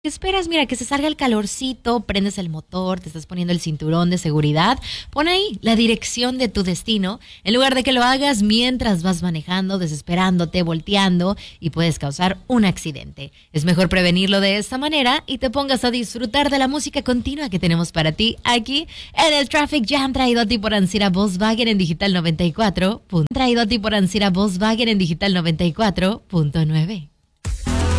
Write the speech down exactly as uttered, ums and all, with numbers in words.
¿Qué esperas? Mira, que se salga el calorcito, prendes el motor, te estás poniendo el cinturón de seguridad, pon ahí la dirección de tu destino, en lugar de que lo hagas mientras vas manejando, desesperándote, volteando y puedes causar un accidente. Es mejor prevenirlo de esta manera y te pongas a disfrutar de la música continua que tenemos para ti aquí en el Traffic Jam, traído a ti por Ancira Volkswagen en Digital noventa y cuatro. Traído a ti por Ancira Volkswagen en Digital noventa y cuatro punto nueve.